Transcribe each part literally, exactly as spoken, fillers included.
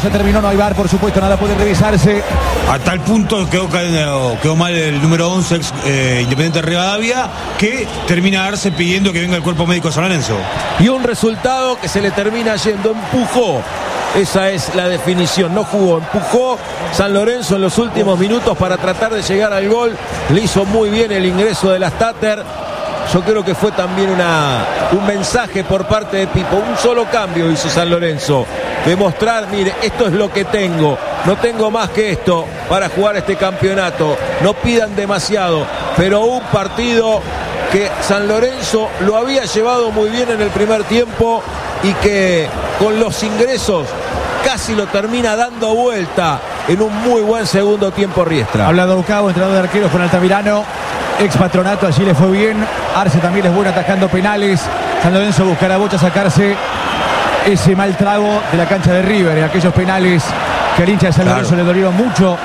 se terminó, no hay V A R, por supuesto, nada puede revisarse. A tal punto quedó, quedó mal el número once eh, Independiente de Rivadavia, que termina darse pidiendo que venga el cuerpo médico de San Lorenzo. Y un resultado que se le termina yendo, empujó. Esa es la definición, no jugó, empujó San Lorenzo en los últimos minutos para tratar de llegar al gol. Le hizo muy bien el ingreso de la Stater. Yo creo que fue también una, un mensaje por parte de Pipo. Un solo cambio hizo San Lorenzo. Demostrar, mire, esto es lo que tengo. No tengo más que esto para jugar este campeonato. No pidan demasiado. Pero un partido que San Lorenzo lo había llevado muy bien en el primer tiempo y que con los ingresos casi lo termina dando vuelta en un muy buen segundo tiempo Riestra. Habla Doucao, entrenador de arqueros con Altamirano. Ex Patronato, allí le fue bien. Arce también es bueno atajando penales. San Lorenzo buscará Bocha sacarse ese mal trago de la cancha de River, aquellos penales que al hincha de San claro. Lorenzo le dolieron mucho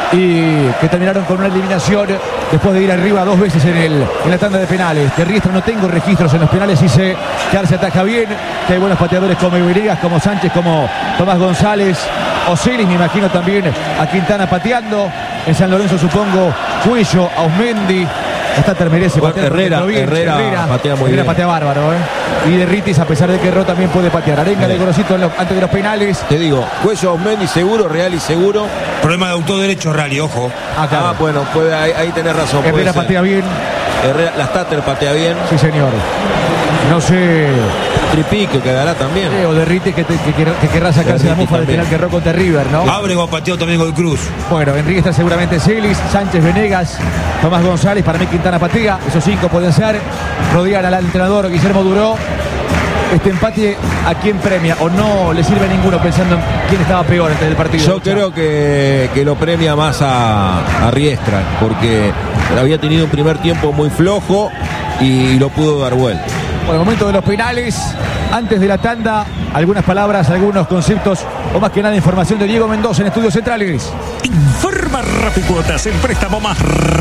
y que terminaron con una eliminación después de ir arriba dos veces en, el, en la tanda de penales. De Riestra no tengo registros en los penales, sí sé que Arce ataja bien, que hay buenos pateadores como Venegas, como Sánchez, como Tomás González, Osiris, me imagino también a Quintana pateando. En San Lorenzo supongo Cuello, Ausmendi, Stater merece patear. Herrera, bien, Herrera, Herrera patea muy Herrera bien. patea bárbaro, ¿eh? Y de Ritis, a pesar de que Erró también puede patear. Arenga de Gorosito antes de los penales. Te digo, Cuello, Ausmendi seguro, Real y seguro. Problema de autor derecho, Rally, ojo. Ah, claro. Ah, bueno, puede, ahí, ahí tenés razón. Herrera patea bien. Herrera, la Stater patea bien. Sí, señor. No sé. Tripique quedará también. Sí, o de Ritis que, te, que, que, que querrá sacarse la mufa del penal que erró contra River, ¿no? Ábrego pateó también con Cruz. Bueno, Enrique está seguramente Celis, Sánchez, Venegas, Tomás González, para mí Quintana patea. Esos cinco pueden ser. Rodean al entrenador Guillermo Duró. Este empate, ¿a quién premia? ¿O no le sirve a ninguno pensando en quién estaba peor antes del partido? Yo creo que, que lo premia más a, a Riestra, porque había tenido un primer tiempo muy flojo y lo pudo dar vuelta. Por el momento de los penales, antes de la tanda, algunas palabras, algunos conceptos, o más que nada información de Diego Mendoza en Estudios Centrales. Informa Rapicuotas, el préstamo más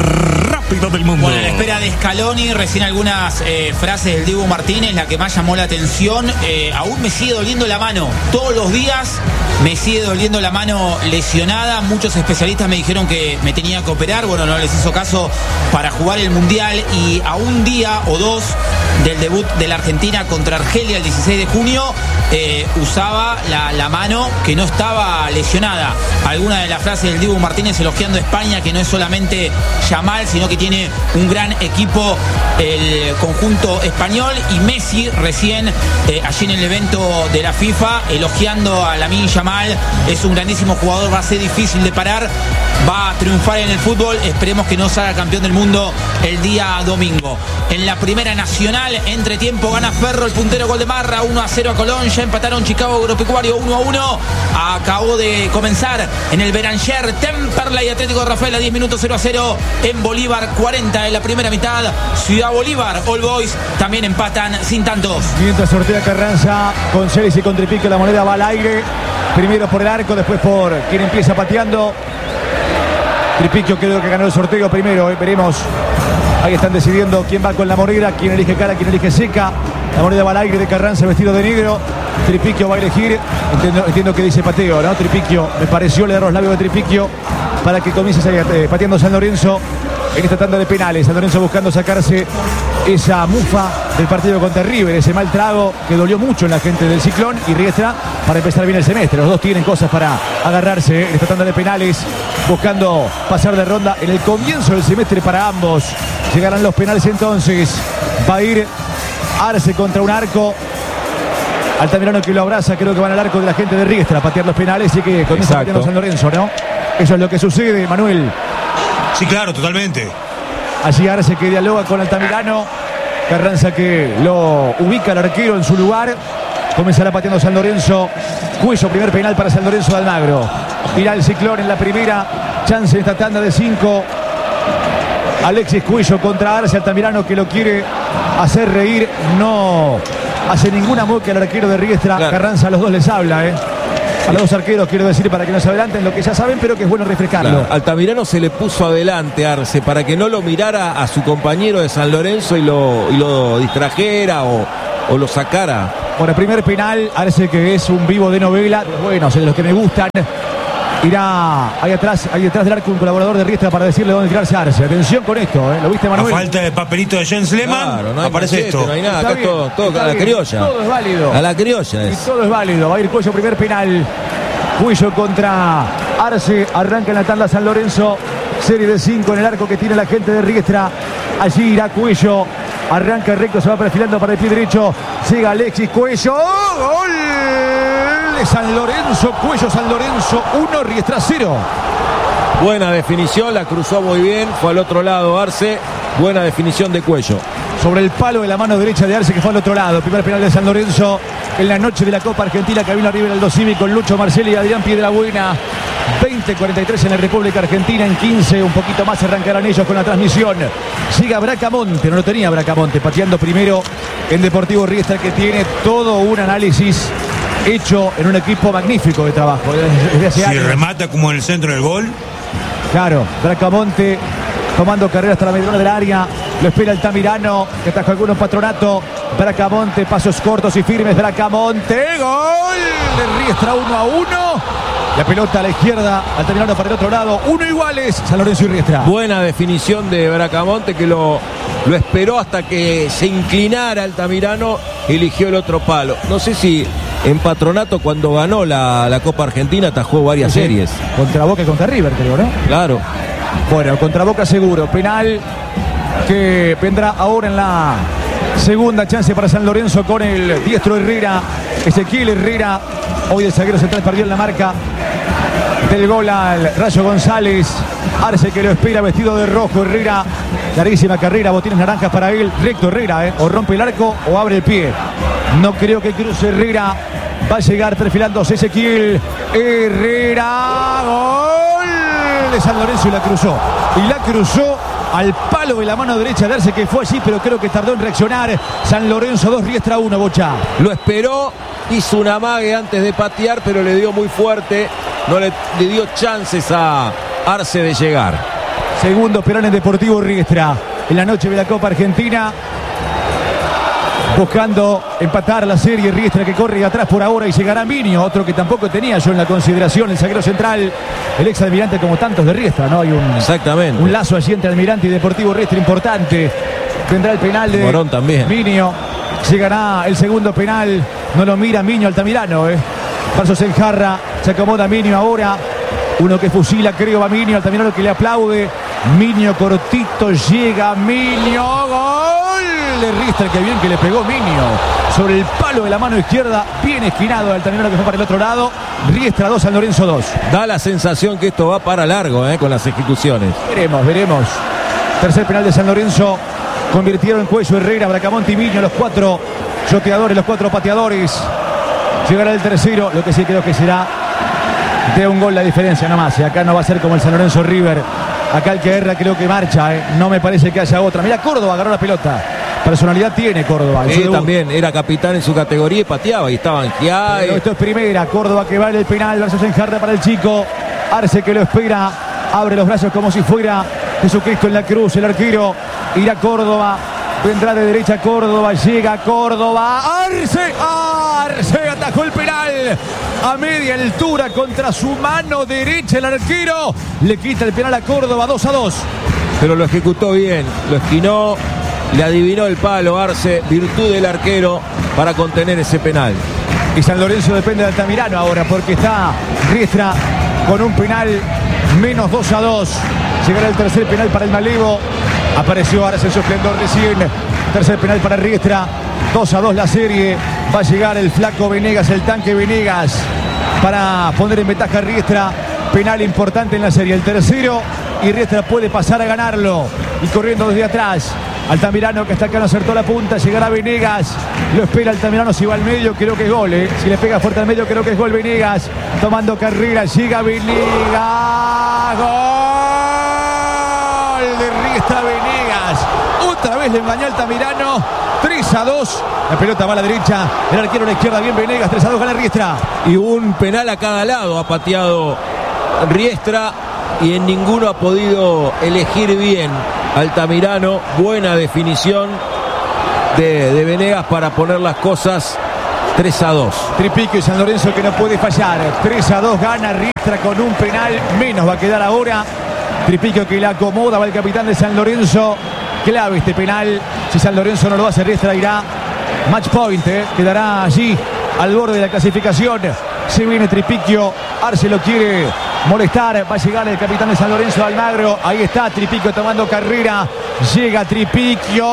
rápido del mundo. Bueno, en la espera de Scaloni, recién algunas eh, frases del Dibu Martínez, la que más llamó la atención. Eh, aún me sigue doliendo la mano. Todos los días me sigue doliendo la mano lesionada. Muchos especialistas me dijeron que me tenía que operar. Bueno, no les hizo caso para jugar el Mundial. Y a un día o dos del debut de la Argentina contra Argelia el dieciséis de junio, eh, usaba la, la mano que no estaba lesionada. Alguna de las frases del Dibu Martínez elogiando a España, que no es solamente Yamal, sino que tiene un gran equipo el conjunto español. Y Messi recién eh, allí en el evento de la FIFA elogiando a Lamine Yamal. Es un grandísimo jugador, va a ser difícil de parar, va a triunfar en el fútbol. Esperemos que no salga campeón del mundo el día domingo. En la primera nacional, entre tiempo gana Ferro, el puntero, gol de Marra, uno a cero a Colón. Ya empataron Chicago Agropecuario uno a uno. Acabó de comenzar en el Beranger Temperley Atlético de Rafaela, diez minutos, cero a cero. En Bolívar, cuarenta en la primera mitad. Ciudad Bolívar, All Boys también empatan sin tantos. Mientras sortea Carranza con Celis y con Tripique, la moneda va al aire. Primero por el arco, después por quien empieza pateando. Tripique creo que ganó el sorteo primero, eh. Veremos. Ahí están decidiendo quién va con la moneda, quién elige cara, quién elige seca. La moneda va al aire de Carranza vestido de negro. Tripiquio va a elegir. Entiendo, entiendo que dice pateo, ¿no? Tripiquio, me pareció leer los labios de Tripiquio para que comience a salir, eh, pateando San Lorenzo en esta tanda de penales. San Lorenzo buscando sacarse esa mufa del partido contra River, ese mal trago que dolió mucho en la gente del Ciclón, y Riestra para empezar bien el semestre. Los dos tienen cosas para agarrarse en esta tanda de penales, buscando pasar de ronda en el comienzo del semestre para ambos. Llegarán los penales entonces. Va a ir Arce contra un arco. Altamirano que lo abraza, creo que van al arco de la gente de Riestra a patear los penales y que comienza pateando San Lorenzo, ¿no? Eso es lo que sucede, Manuel. Sí, claro, totalmente. Allí Arce que dialoga con Altamirano. Carranza que lo ubica al arquero en su lugar. Comenzará pateando San Lorenzo. Cuello, primer penal para San Lorenzo de Almagro. Irá el Ciclón en la primera. Chance en esta tanda de cinco. Alexis Cuello contra Arce. Altamirano que lo quiere hacer reír. No hace ninguna moca al arquero de Riestra. Claro. Carranza a los dos les habla, ¿eh? A los dos arqueros, quiero decir, para que no se adelanten lo que ya saben, pero que es bueno refrescarlo. Claro. Altamirano se le puso adelante a Arce para que no lo mirara a su compañero de San Lorenzo y lo, y lo distrajera o, o lo sacara Por el primer penal, parece que es un vivo de novela. Bueno, de los que me gustan. Irá ahí atrás, ahí detrás del arco un colaborador de Riestra para decirle dónde tirarse Arce. Atención con esto, ¿eh? ¿Lo viste, Manuel? A falta de papelito de Jens Lehmann, claro, no hay aparece machete, esto. No hay nada, Está acá bien, todo, todo está a la bien, criolla. todo es válido. A la criolla Y es. todo es válido. Va a ir Cuello, primer penal. Cuello contra Arce. Arranca en la tanda San Lorenzo. Serie de cinco en el arco que tiene la gente de Riestra. Allí irá Cuello. Arranca recto, se va perfilando para el pie derecho. Llega Alexis Cuello. ¡Oh! ¡Gol de San Lorenzo! Cuello San Lorenzo uno, Riestra cero. Buena definición, la cruzó muy bien. Fue al otro lado Arce. Buena definición de Cuello. Sobre el palo de la mano derecha de Arce, que fue al otro lado. Primer penal de San Lorenzo en la noche de la Copa Argentina que vino arriba el Aldo Civi con Lucho Marcelli y Adrián Piedrabuena. veinte cuarenta y tres en la República Argentina. En quince, un poquito más, arrancarán ellos con la transmisión. Llega Bracamonte, no lo tenía Bracamonte, pateando primero en Deportivo Riestra, que tiene todo un análisis hecho en un equipo magnífico de trabajo. Desde hace Si años. remata como en el centro del gol. Claro, Bracamonte tomando carrera hasta la mediana del área. Lo espera Altamirano, que atajó algunos Patronato. Bracamonte, pasos cortos y firmes. Bracamonte, gol de Riestra, uno a uno. La pelota a la izquierda, Altamirano para el otro lado. Uno iguales, San Lorenzo y Riestra. Buena definición de Bracamonte, que lo, lo esperó hasta que se inclinara Altamirano. Eligió el otro palo. No sé si en Patronato, cuando ganó la, la Copa Argentina, atajó varias Sí, series. Contra Boca y contra River, creo, ¿no? Claro. Bueno, contra Boca seguro. Penal que vendrá ahora en la segunda chance para San Lorenzo con el diestro Herrera. Ezequiel Herrera. Hoy el zaguero central perdió en la marca del gol al Rayo González. Arce que lo espera vestido de rojo. Herrera, larguísima carrera, botines naranjas para él. Recto Herrera, ¿eh? O rompe el arco o abre el pie. No creo que cruce Herrera. Va a llegar perfilándose Ezequiel Herrera. Gol de San Lorenzo y la cruzó. Y la cruzó al palo de la mano derecha de Arce, que fue allí, pero creo que tardó en reaccionar. San Lorenzo dos, Riestra uno, Bocha. Lo esperó, hizo un amague antes de patear, pero le dio muy fuerte. No le, le dio chances a Arce de llegar. Segundo penal en Deportivo Riestra. En la noche de la Copa Argentina. Buscando empatar la serie. Riestra que corre atrás por ahora y llegará Minio, otro que tampoco tenía yo en la consideración, el zaguero central, el ex Almirante, como tantos de Riestra, ¿no? Hay un, Exactamente. un lazo allí entre Almirante y Deportivo Riestra importante. Vendrá el penal de Morón también. Minio. Llegará el segundo penal. No lo mira Minio Altamirano, ¿eh? Versus Enjarra. Se acomoda Minio ahora. Uno que fusila, creo, va Minio. Altamirano que le aplaude. Minio cortito, llega Minio. Gol de Riestra, que bien que le pegó Minio. Sobre el palo de la mano izquierda, bien esquinado de Altamirano, que fue para el otro lado. Riestra dos, San Lorenzo dos. Da la sensación que esto va para largo, eh, con las ejecuciones. Veremos, veremos. Tercer penal de San Lorenzo. Convirtieron en Cuello, Herrera, Bracamonte y Minio, los cuatro yoteadores, los cuatro pateadores. Llegará el tercero, lo que sí creo que será de un gol la diferencia nomás. Y acá no va a ser como el San Lorenzo River. Acá el que erra creo que marcha, ¿eh? No me parece que haya otra. Mira, Córdoba agarró la pelota. Personalidad tiene Córdoba. Él también era capitán en su categoría y pateaba. Y estaban Giai. Pero esto es primera. Córdoba que vale el penal versus Enjarra para el chico. Arce que lo espera. Abre los brazos como si fuera Jesucristo en la cruz. El arquero irá Córdoba. Vendrá de derecha Córdoba. Llega Córdoba. Arce. Arce atajó el penal a media altura contra su mano derecha. El arquero le quita el penal a Córdoba. dos a dos. Pero lo ejecutó bien. Lo esquinó. Le adivinó el palo Arce. Virtud del arquero para contener ese penal. Y San Lorenzo depende de Altamirano ahora, porque está Riestra con un penal menos dos a dos. Llegará el tercer penal para el Malevo. Apareció Arce en su esplendor recién. Tercer penal para Riestra. dos a dos la serie. Va a llegar el flaco Venegas, el tanque Venegas, para poner en ventaja a Riestra. Penal importante en la serie. El tercero. Y Riestra puede pasar a ganarlo. Y corriendo desde atrás. Altamirano, que hasta acá no acertó la punta. Llegará Venegas. Lo espera Altamirano. Si va al medio, creo que es gol, ¿eh? Si le pega fuerte al medio, creo que es gol. Venegas tomando carrera. Llega Venegas. Gol de Riestra, Venegas. Otra vez le engañó Altamirano. tres a dos. La pelota va a la derecha. El arquero a la izquierda. Bien Venegas. tres a dos gana Riestra. Y un penal a cada lado ha pateado Riestra. Y en ninguno ha podido elegir bien Altamirano. Buena definición de, de Venegas para poner las cosas tres a dos. Tripiquio y San Lorenzo que no puede fallar. tres a dos gana Riestra con un penal menos. Va a quedar ahora. Tripiquio que la acomoda. Va el capitán de San Lorenzo. Clave este penal. Si San Lorenzo no lo hace, Riestra irá match point. Eh. Quedará allí al borde de la clasificación. Se viene Tripiquio. Arce lo quiere molestar. Va a llegar el capitán de San Lorenzo, Almagro. Ahí está Tripiquio tomando carrera. Llega Tripiquio.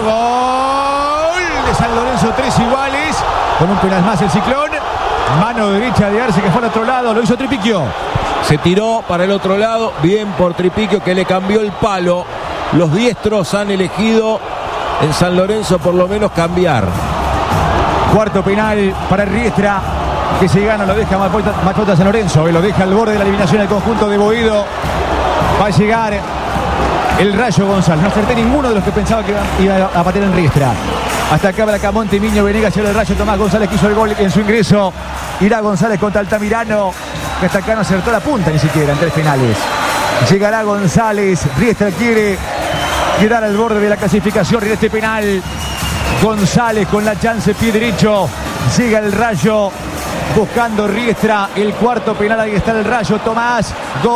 Gol de San Lorenzo. Tres iguales. Con un penal más el Ciclón. Mano derecha de Arce que fue al otro lado. Lo hizo Tripiquio. Se tiró para el otro lado. Bien por Tripiquio que le cambió el palo. Los diestros han elegido en San Lorenzo por lo menos cambiar. Cuarto penal para Riestra. Que se gana, lo deja Machota San Lorenzo. Lo deja al borde de la eliminación el conjunto de Boedo. Va a llegar el Rayo González. No acerté ninguno de los que pensaba que iba a patear en Riestra. Hasta acá Bracamonte, Miño, Venegas y el Rayo. Tomás González que hizo el gol en su ingreso. Irá González contra Altamirano, que hasta acá no acertó la punta ni siquiera en tres penales. Llegará González. Riestra quiere quedar al borde de la clasificación en este penal. González con la chance, pie derecho. Llega el Rayo buscando Riestra. El cuarto penal, ahí está el Rayo. Tomás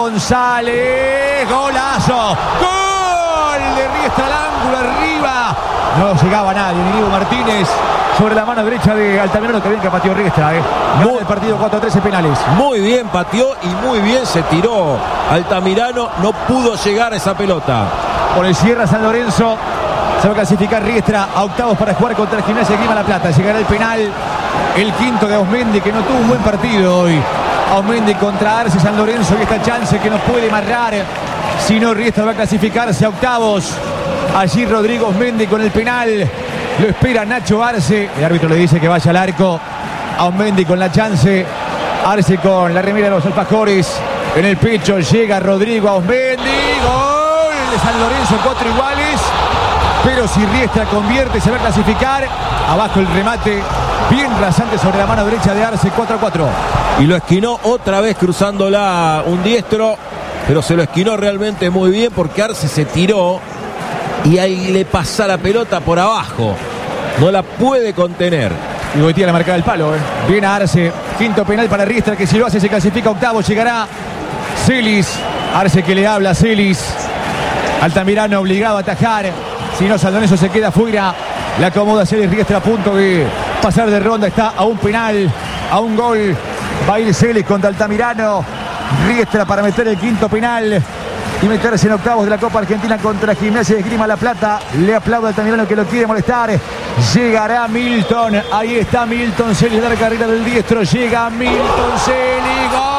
González. Golazo. Gol de Riestra al ángulo arriba. No llegaba nadie, ni Diego Martínez. Sobre la mano derecha de Altamirano, que bien que pateó Riestra. Eh. Gana el partido cuatro a tres en penales. Muy bien pateó y muy bien se tiró. Altamirano no pudo llegar a esa pelota. Por el cierre San Lorenzo. Se va a clasificar Riestra a octavos para jugar contra el Gimnasia de Grima La Plata. Llegará el penal, el quinto de Ausmendi, que no tuvo un buen partido hoy. Ausmendi contra Arce San Lorenzo y esta chance que no puede amarrar. Si no, Riestra va a clasificarse a octavos. Allí Rodrigo Ausmendi con el penal. Lo espera Nacho Arce. El árbitro le dice que vaya al arco. Ausmendi con la chance. Arce con la remera de los alfajores. En el pecho llega Rodrigo Ausmendi. Gol de San Lorenzo, cuatro iguales. Pero si Riestra convierte, se va a clasificar. Abajo el remate, bien rasante sobre la mano derecha de Arce, cuatro a cuatro. Y lo esquinó otra vez cruzándola un diestro, pero se lo esquinó realmente muy bien porque Arce se tiró y ahí le pasa la pelota por abajo. No la puede contener. Y Boetía la marca del palo. Eh. Bien a Arce. Quinto penal para Riestra, que si lo hace se clasifica a octavo. Llegará Celis. Arce que le habla a Celis. Altamirano obligado a atajar. Si no, San Lorenzo se queda fuera. La acomoda Celis. Riestra a punto de pasar de ronda. Está a un penal, a un gol. Va a ir Celis contra Altamirano. Riestra para meter el quinto penal y meterse en octavos de la Copa Argentina contra Gimnasia de Grima La Plata. Le aplaude a Altamirano que lo quiere molestar. Llegará Milton. Ahí está Milton Celis, la carrera del diestro. Llega Milton Celis. ¡Gol!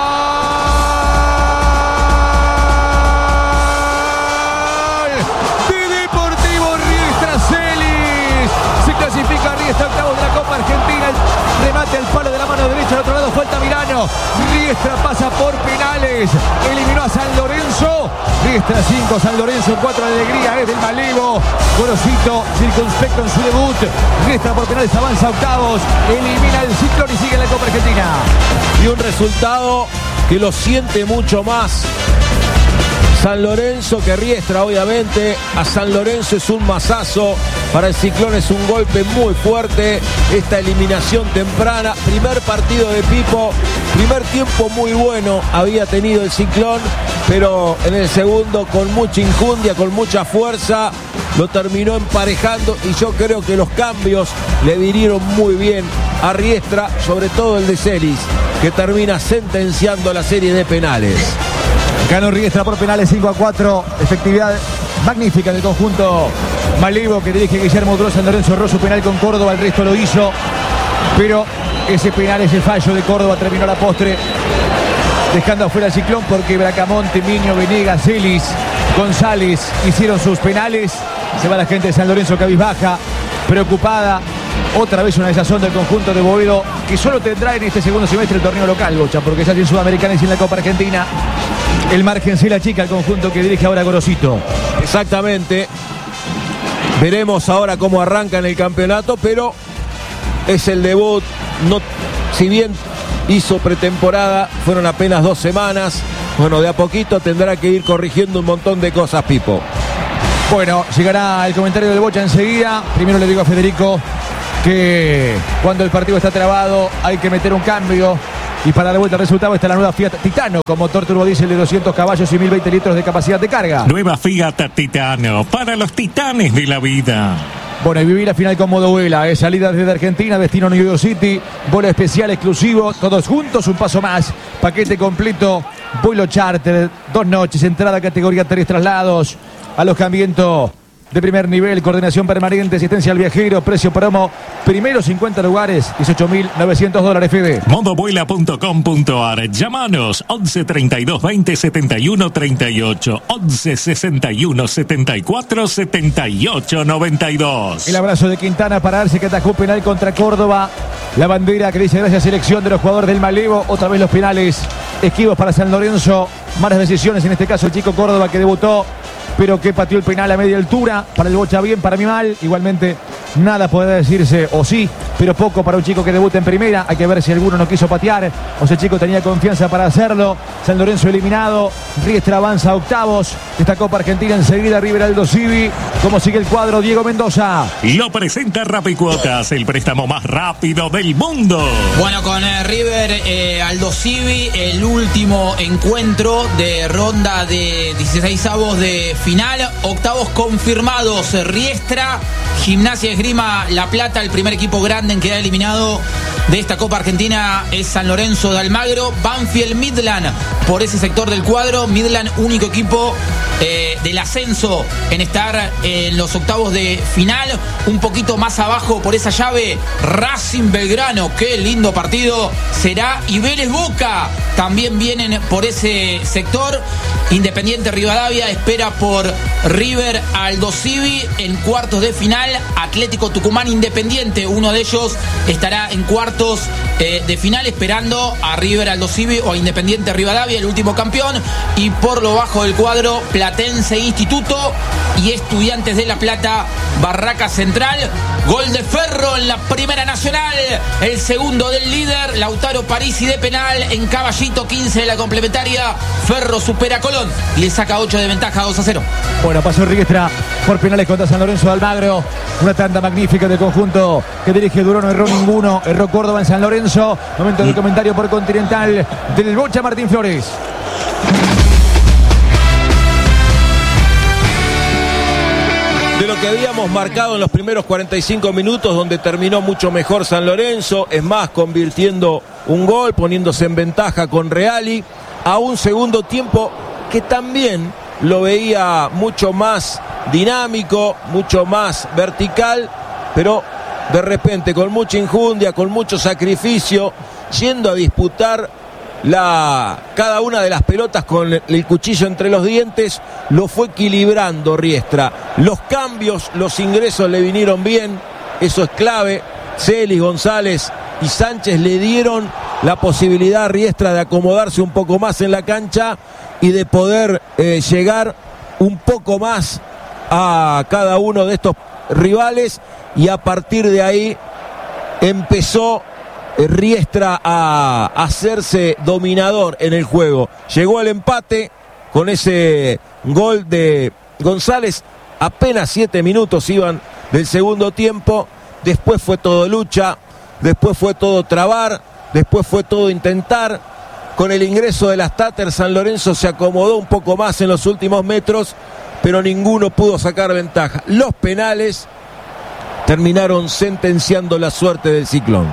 Clasifica Riestra octavos de la Copa Argentina. El remate al palo de la mano derecha. Al otro lado fue Altamirano. Riestra pasa por penales. Eliminó a San Lorenzo. Riestra cinco, San Lorenzo cuatro. La alegría es del Malevo. Gorosito circunspecto en su debut. Riestra por penales avanza a octavos. Elimina el Ciclón y sigue en la Copa Argentina. Y un resultado que lo siente mucho más San Lorenzo que Riestra, obviamente. A San Lorenzo es un mazazo. Para el Ciclón es un golpe muy fuerte. Esta eliminación temprana. Primer partido de Pipo. Primer tiempo muy bueno había tenido el Ciclón. Pero en el segundo, con mucha injundia, con mucha fuerza, lo terminó emparejando. Y yo creo que los cambios le vinieron muy bien a Riestra. Sobre todo el de Celis, que termina sentenciando la serie de penales. Ganó Riestra por penales cinco a cuatro. Efectividad magnífica del conjunto Malevo que dirige Guillermo Duro. San Lorenzo erró su penal con Córdoba, el resto lo hizo. Pero ese penal, ese fallo de Córdoba terminó la postre dejando afuera el Ciclón, porque Bracamonte, Miño, Venegas, Celis, González hicieron sus penales. Se va la gente de San Lorenzo cabizbaja, preocupada. Otra vez una desazón del conjunto de Boedo, que solo tendrá en este segundo semestre el torneo local, Bocha, porque ya sin Sudamericana y sin la Copa Argentina. El margen se la chica al conjunto que dirige ahora Gorosito. Exactamente. Veremos ahora cómo arranca en el campeonato, pero es el debut. No, si bien hizo pretemporada, fueron apenas dos semanas. Bueno, de a poquito tendrá que ir corrigiendo un montón de cosas, Pipo. Bueno, llegará el comentario del Bocha enseguida. Primero le digo a Federico que cuando el partido está trabado hay que meter un cambio. Y para dar vuelta al resultado está la nueva Fiat Titano con motor turbodiesel de doscientos caballos y mil veinte litros de capacidad de carga. Nueva Fiat Titano, para los titanes de la vida. Bueno, y vivir la final con modo vuela, ¿eh? Salida desde Argentina, destino New York City, vuelo especial exclusivo, todos juntos, un paso más, paquete completo, vuelo charter, dos noches, entrada categoría tres, traslados, alojamiento de primer nivel, coordinación permanente, asistencia al viajero, precio promo, primeros cincuenta lugares, dieciocho mil novecientos dólares, Fede. modovuela punto com punto ar. Llámanos once treinta y dos veinte setenta y uno treinta y ocho, once sesenta y uno setenta y cuatro setenta y ocho noventa y dos. El abrazo de Quintana para darse que atajó penal contra Córdoba. La bandera que dice gracias selección de los jugadores del Malevo. Otra vez los penales esquivos para San Lorenzo. Malas decisiones, en este caso el chico Córdoba que debutó, pero que pateó el penal a media altura. Para el Bocha bien, para mí mal. Igualmente nada puede decirse, o sí, pero poco para un chico que debuta en primera. Hay que ver si alguno no quiso patear o si el chico tenía confianza para hacerlo. San Lorenzo eliminado, Riestra avanza a octavos de esta Copa Argentina. Enseguida River Aldo Civi. ¿Cómo sigue el cuadro? Diego Mendoza. Lo presenta Rapicuotas, el préstamo más rápido del mundo. Bueno, con eh, River eh, Aldo Civi, el último encuentro de ronda de dieciseisavos de final, octavos confirmados, Riestra, Gimnasia Esgrima La Plata, el primer equipo grande en quedar eliminado de esta Copa Argentina es San Lorenzo de Almagro, Banfield Midland por ese sector del cuadro, Midland único equipo eh, del ascenso en estar en los octavos de final, un poquito más abajo por esa llave, Racing Belgrano, qué lindo partido será, y Vélez Boca también vienen por ese sector. Independiente Rivadavia espera por River Aldo Civi en cuartos de final. Atlético Tucumán Independiente, uno de ellos estará en cuartos eh, de final esperando a River Aldo Civi o a Independiente Rivadavia, el último campeón. Y por lo bajo del cuadro, Platense Instituto y Estudiantes de La Plata, Barraca Central. Gol de Ferro en la Primera Nacional, el segundo del líder, Lautaro Parisi de penal en Caballito, quince de la complementaria. Ferro supera a Colón y le saca ocho de ventaja, dos a cero. Bueno, pasó Riestra por penales contra San Lorenzo de Almagro. Una tanda magnífica del conjunto que dirige Duró, no erró ninguno. Erró Córdoba en San Lorenzo. Momento del comentario por Continental del Bocha Martín Flores. De lo que habíamos marcado en los primeros cuarenta y cinco minutos, donde terminó mucho mejor San Lorenzo, es más, convirtiendo un gol, poniéndose en ventaja con Reali, a un segundo tiempo que también lo veía mucho más dinámico, mucho más vertical, pero de repente con mucha injundia, con mucho sacrificio, yendo a disputar la, cada una de las pelotas con el cuchillo entre los dientes, lo fue equilibrando Riestra. Los cambios, los ingresos le vinieron bien, eso es clave. Celis, González y Sánchez le dieron la posibilidad a Riestra de acomodarse un poco más en la cancha y de poder eh, llegar un poco más a cada uno de estos rivales, y a partir de ahí empezó Riestra a hacerse dominador en el juego. Llegó el empate con ese gol de González, apenas siete minutos iban del segundo tiempo. Después fue todo lucha, después fue todo trabar, después fue todo intentar. Con el ingreso de las Tater, San Lorenzo se acomodó un poco más en los últimos metros, pero ninguno pudo sacar ventaja. Los penales terminaron sentenciando la suerte del Ciclón.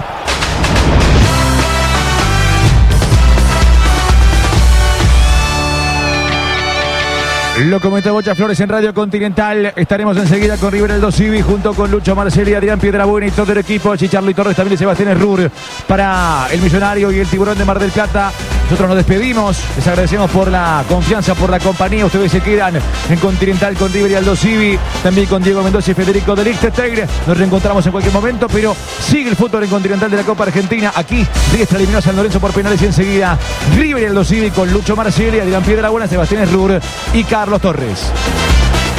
Lo comentó Bocha Flores en Radio Continental. Estaremos enseguida con River Aldo Civi junto con Lucho Marcelli, Adrián Piedrabuena y todo el equipo. Chicharlo y Torres, también de Sebastián Errur para el Millonario y el Tiburón de Mar del Plata. Nosotros nos despedimos, les agradecemos por la confianza, por la compañía. Ustedes se quedan en Continental con River y Aldo Civi, también con Diego Mendoza y Federico de Lichtenstein. Nos reencontramos en cualquier momento, pero sigue el fútbol en Continental de la Copa Argentina. Aquí Riestra eliminó a San Lorenzo por penales y enseguida River y Aldo Civi con Lucho Marcelli, Adrián Piedrabuena, Sebastián Errur y Carlos Torres.